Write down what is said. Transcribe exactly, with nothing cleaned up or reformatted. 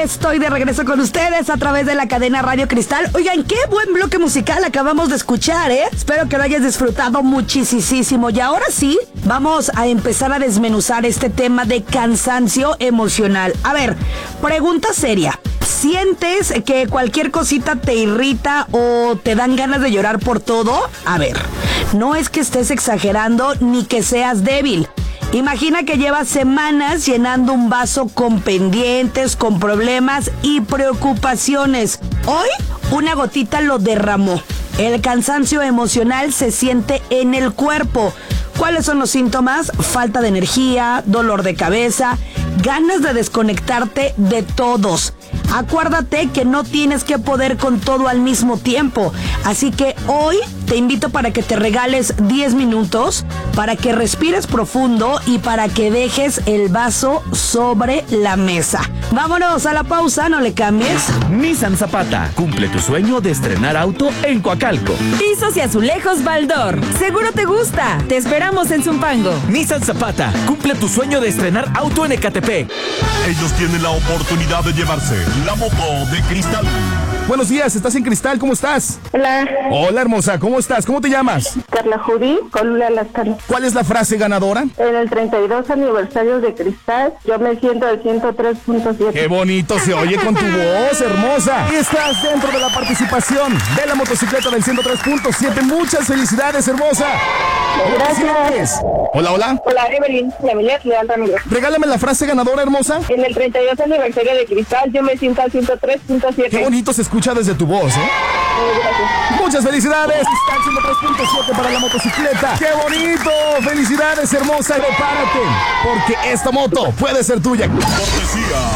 Estoy de regreso con ustedes a través de la cadena Radio Cristal. Oigan, qué buen bloque musical acabamos de escuchar, ¿eh? Espero que lo hayas disfrutado muchísimo. Y ahora sí, vamos a empezar a desmenuzar este tema de cansancio emocional. A ver, pregunta seria. ¿Sientes que cualquier cosita te irrita o te dan ganas de llorar por todo? A ver, no es que estés exagerando ni que seas débil. Imagina que llevas semanas llenando un vaso con pendientes, con problemas y preocupaciones. Hoy, una gotita lo derramó. El cansancio emocional se siente en el cuerpo. ¿Cuáles son los síntomas? Falta de energía, dolor de cabeza, ganas de desconectarte de todos. Acuérdate que no tienes que poder con todo al mismo tiempo. Así que hoy te invito para que te regales diez minutos, para que respires profundo y para que dejes el vaso sobre la mesa. Vámonos a la pausa, no le cambies. Nissan Zapata, cumple tu sueño de estrenar auto en Coacalco. Pisos y azulejos Baldor. Seguro te gusta. Te esperamos en Zumpango. Nissan Zapata, cumple tu sueño de estrenar auto en Ecatepec. Ellos tienen la oportunidad de llevarse la moto de Cristal. Buenos días, ¿estás en Cristal? ¿Cómo estás? Hola. Hola, hermosa, ¿cómo estás? ¿Cómo te llamas? Carla Judy, Colula Lascano. ¿Cuál es la frase ganadora? En el treinta y dos aniversario de Cristal, yo me siento al ciento tres punto siete. ¡Qué bonito se oye con tu voz, hermosa! Y estás dentro de la participación de la motocicleta del ciento tres punto siete. Muchas felicidades, hermosa. Gracias. Hola, hola. Hola, Evelyn, la Milet Leal Ramírez. Regálame la frase ganadora, hermosa. En el treinta y dos aniversario de Cristal, yo me siento al ciento tres punto siete. Qué bonito se escucha desde tu voz, ¿eh? Gracias. Muchas felicidades. Está el ciento tres punto siete para la motocicleta. ¡Qué bonito! Felicidades, hermosa. Prepárate, porque esta moto puede ser tuya. Cortesía